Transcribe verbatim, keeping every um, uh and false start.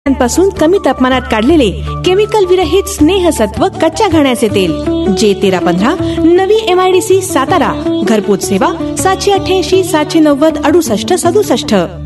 पासून कमी तापमानात काढलेले केमिकल विरहित स्नेहसत्व कच्च्या घाण्याचे तेल जे तेरा पंधरा नवी एमआयडीसी सातारा. घरपोच सेवा सातशे अठ्ठ्याऐंशी सातशे नव्वद अडुसष्ट सदुसष्ट.